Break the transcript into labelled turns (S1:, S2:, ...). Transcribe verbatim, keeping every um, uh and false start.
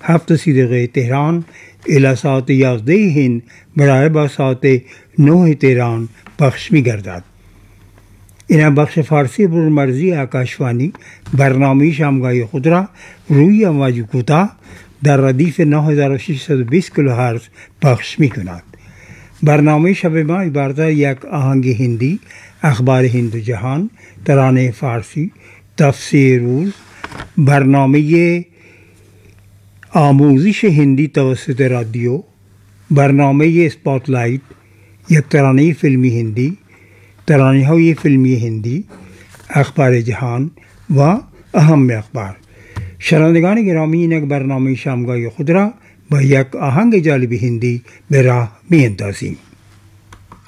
S1: هفت دقیقه تهران الی ساعت یازده هند برای با ساعت نه تهران پخش می گردد. این بخش فارسی برمرزی آکاشوانی برنامه شامگاهی خود را روی امواج کوتاه در ردیف نه هزار و ششصد و بیست کیلوهرتز پخش می کند. برنامه شب ما عبارت یک آهنگ هندی، اخبار هند و جهان، ترانه فارسی، تفسیر روز، برنامه آموزش هندی توسط رادیو، برنامه اسپاتلایت، یک ترانه فیلمی هندی، ترانه های فیلمی هندی، اخبار جهان و اهم اخبار. شنوندگان گرامی، این یک برنامه شامگاهی خود را با یک آهنگ جالب هندی به راه می اندازیم.